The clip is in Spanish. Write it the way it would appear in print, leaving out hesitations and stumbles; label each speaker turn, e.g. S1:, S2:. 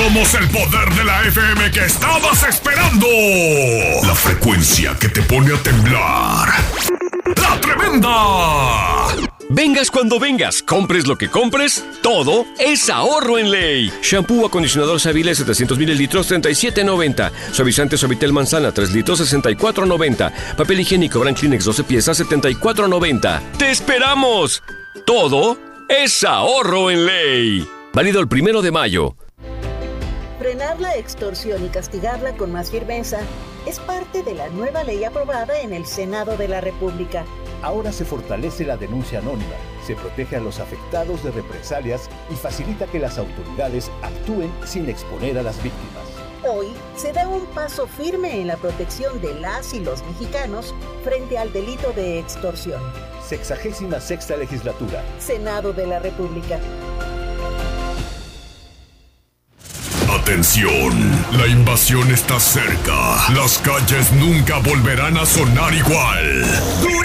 S1: Somos el poder de la FM que estabas esperando. La frecuencia que te pone a temblar. ¡La Tremenda!
S2: Vengas cuando vengas, compres lo que compres, todo es ahorro en Ley. Shampoo acondicionador Savile 700 mililitros, $37.90. Suavizante Suavitel Manzana, 3 litros, $64.90. Papel higiénico Brand Kleenex 12 piezas, $74.90. ¡Te esperamos! Todo es ahorro en Ley. Válido el 1 de mayo.
S3: Frenar la extorsión y castigarla con más firmeza es parte de la nueva ley aprobada en el Senado de la República.
S4: Ahora se fortalece la denuncia anónima, se protege a los afectados de represalias y facilita que las autoridades actúen sin exponer a las víctimas.
S3: Hoy se da un paso firme en la protección de las y los mexicanos frente al delito de extorsión.
S4: 66ª Legislatura.
S3: Senado de la República.
S1: Atención, la invasión está cerca. Las calles nunca volverán a sonar igual.